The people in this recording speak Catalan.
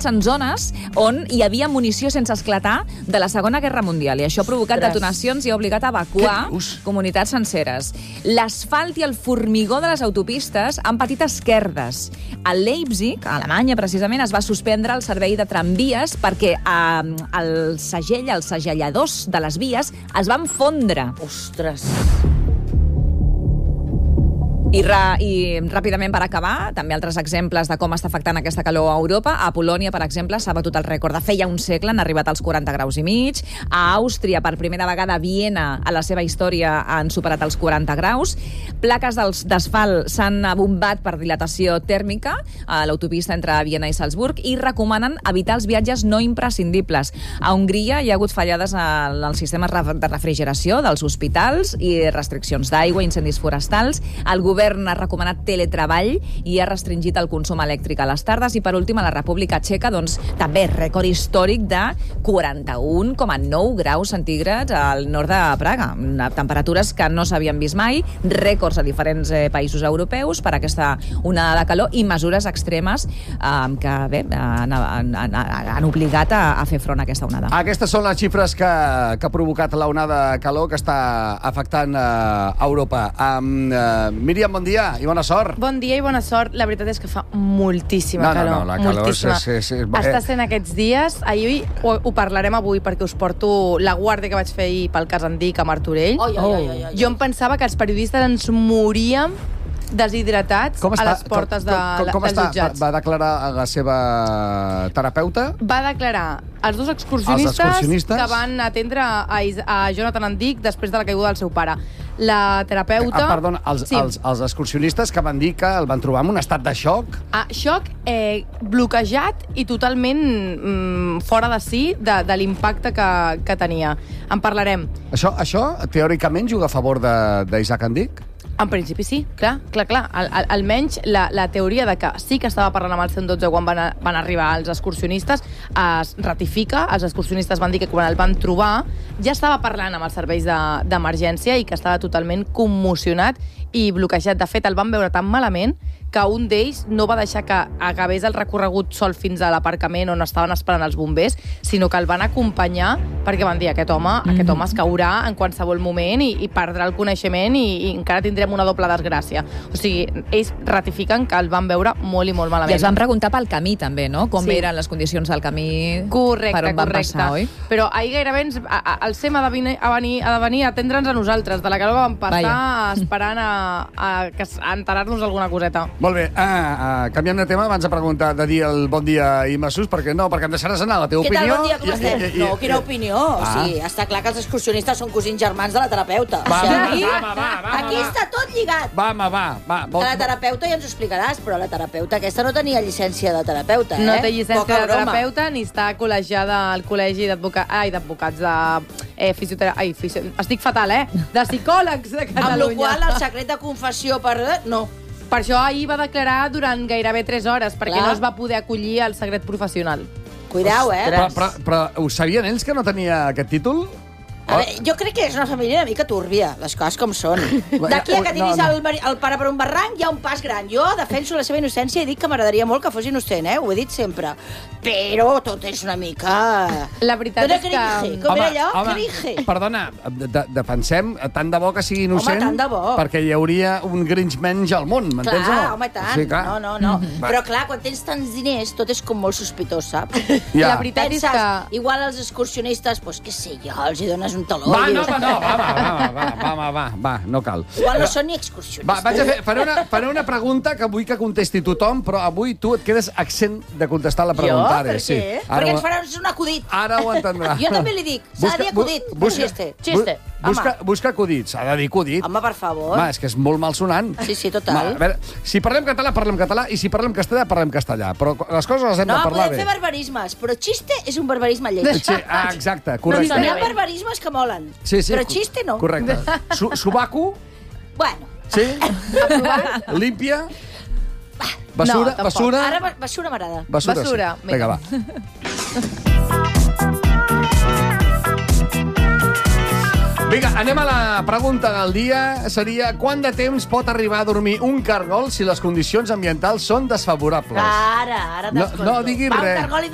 situats en zones on hi havia munició sense esclatar de la Segona Guerra Mundial, i això ha provocat detonacions i ha obligat a evacuar comunitats senceres. L'asfalt i el formigó de les autopistes han patit esquerdes. A Leipzig, a Alemanya, precisament, es va suspendre el servei de tramvies perquè els segelladors de les vies es van fondre. Ostres. I ràpidament, per acabar, també altres exemples de com està afectant aquesta calor a Europa. A Polònia, per exemple, s'ha batut el rècord de feia un segle, han arribat als 40 graus i mig. A Àustria, per primera vegada, a Viena, a la seva història, han superat els 40 graus. Plaques d'asfalt s'han bombat per dilatació tèrmica a l'autopista entre Viena i Salzburg i recomanen evitar els viatges no imprescindibles. A Hongria hi ha hagut fallades en els sistemes de refrigeració dels hospitals i restriccions d'aigua, incendis forestals. El govern ha recomanat teletreball i ha restringit el consum elèctric a les tardes. I, per últim, a la República Txeca, doncs, també rècord històric de 41,9 graus centígrads al nord de Praga. Temperatures que no s'havien vist mai, rècords a diferents països europeus per aquesta onada de calor i mesures extremes que, bé, han obligat a fer front a aquesta onada. Aquestes són les xifres que ha provocat la onada de calor que està afectant Europa. Míriam, bon dia i bona sort. Bon dia i bona sort. La veritat és que fa moltíssima calor. No, la calor Està sent aquests dies. Ahir ho parlarem avui perquè us porto la guàrdia que vaig fer ahir pel cas Andic a Martorell. Jo em pensava que els periodistes ens moríem deshidratats a les portes dels jutjats. Va declarar la seva terapeuta? Va declarar els dos excursionistes que van atendre a Jonathan Andic després de la caiguda del seu pare. La terapeuta... Perdona, els excursionistes que van dir que el van trobar en un estat de xoc? Xoc, bloquejat i totalment fora de si de l'impacte que tenia. En parlarem. Això teòricament juga a favor d'Isaac Andic? En principi sí, clar. Almenys la teoria de que sí que estava parlant amb el 112 quan van arribar els excursionistes es ratifica. Els excursionistes van dir que quan el van trobar ja estava parlant amb els serveis d'emergència i que estava totalment commocionat i bloquejat. De fet, el van veure tan malament que un d'ells no va deixar que acabés el recorregut sol fins a l'aparcament on estaven esperant els bombers, sinó que el van acompanyar perquè van dir aquest home es caurà en qualsevol moment i perdrà el coneixement i encara tindrem una doble desgràcia. O sigui, ells ratifiquen que el van veure molt i molt malament. I els van preguntar pel camí també, no? Com eren les condicions del camí per on van passar, oi? Però ahir gairebé el SEM ha de venir a atendre'ns a nosaltres, de la calor que vam passar esperant a enterar-nos alguna coseta. Molt bé, canviem de tema abans de dir el bon dia i Massús, perquè em deixaràs anar la teva opinió. Què tal, bon dia, com estem? No, quina opinió. O sigui, està clar que els excursionistes són cosins germans de la terapeuta. Aquí està tot lligat. Va. De la terapeuta ja ens ho explicaràs, però la terapeuta aquesta no tenia llicència de terapeuta, No té llicència de terapeuta ni està col·legiada al col·legi d'advocats de fisioterapeuta. Estic fatal, de psicòlegs de Catalunya. Amb la qual el secret de confessió no. Per això ahir va declarar durant gairebé 3 hores, perquè no es va poder acollir al secret professional. Cuidao, Però ho sabien ells que no tenia aquest títol? A veure, jo crec que és una família una mica túrbia, les coses com són. D'aquí a que tiris el pare per un barranc hi ha un pas gran. Jo defenso la seva innocència i dic que m'agradaria molt que fos innocent, ho he dit sempre. Però tot és una mica... La veritat és que... Com era allò? Crige. Perdona, defensem tant de bo que sigui innocent. Home, tant de bo. Perquè hi hauria un Grinch menys al món, m'entens o no? Clar, home, tant. Sí, no. Però clar, quan tens tants diners, tot és com molt sospitós, saps? La veritat és que... Igual els excursionistes, doncs què sé jo, els hi dones un taló. Va, no cal. Igual no són ni excursionistes. Faré una pregunta que vull que contesti tothom, però avui tu et quedes accent de contestar la pregunta. Jo? Per què? Perquè ens faràs un acudit. Ara ho entendrà. Jo també li dic, s'ha de dir acudit. Xiste. Busca acudit, s'ha de dir acudit. Home, per favor. Home, és que és molt malsonant. Sí, total. A veure, si parlem català, parlem català, i si parlem castellà, parlem castellà. Però les coses les hem de parlar bé. No, podem fer barbarismes, però xiste és un barbarisme lleig. Exacte, correcte. No, hi ha barbarismes que molen, però xiste no. Correcte. Subacu? Bueno. Sí? Límpia? Basura? No, basura? Ara basura m'agrada. Basura. Sí. Vinga, va. Vinga, anem a la pregunta del dia. Seria, quant de temps pot arribar a dormir un cargol si les condicions ambientals són desfavorables? Ara no diguis res. Va un cargol i